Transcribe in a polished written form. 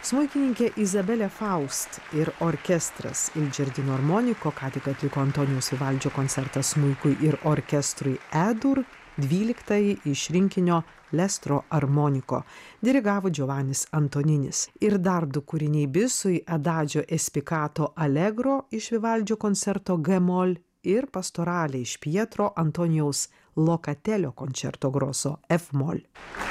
Smuikininkė Izabelė Faust ir orkestras Il Giardino Armonico ką tik atliko Antonijaus Vivaldžio koncertą smuikui ir orkestrui E-dur 12-ąjį iš rinkinio Lestro Armonico, dirigavo Giovannis Antoninis. Ir dar 2 kūriniai bisui Adagio e spiccato allegro iš Vivaldžio koncerto G-moll ir pastoralė iš Pietro Antonijaus Lokatelio koncerto grosso F-moll.